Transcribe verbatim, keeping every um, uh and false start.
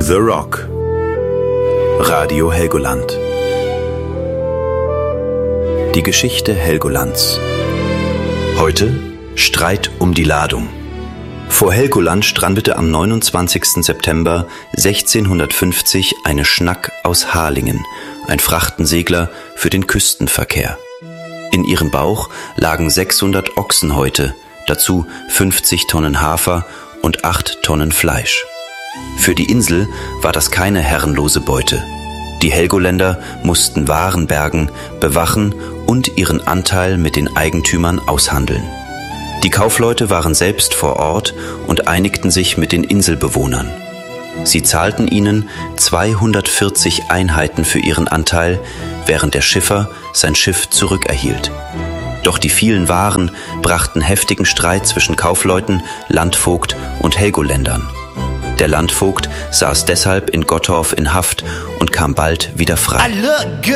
The Rock. Radio Helgoland. Die Geschichte Helgolands. Heute Streit um die Ladung. Vor Helgoland strandete am neunundzwanzigsten September sechzehnhundertfünfzig eine Schnack aus Harlingen, ein Frachtensegler für den Küstenverkehr. In ihrem Bauch lagen sechshundert Ochsenhäute, dazu fünfzig Tonnen Hafer und acht Tonnen Fleisch. Für die Insel war das keine herrenlose Beute. Die Helgoländer mussten Waren bergen, bewachen und ihren Anteil mit den Eigentümern aushandeln. Die Kaufleute waren selbst vor Ort und einigten sich mit den Inselbewohnern. Sie zahlten ihnen zweihundertvierzig Einheiten für ihren Anteil, während der Schiffer sein Schiff zurückerhielt. Doch die vielen Waren brachten heftigen Streit zwischen Kaufleuten, Landvogt und Helgoländern. Der Landvogt saß deshalb in Gottorf in Haft und kam bald wieder frei.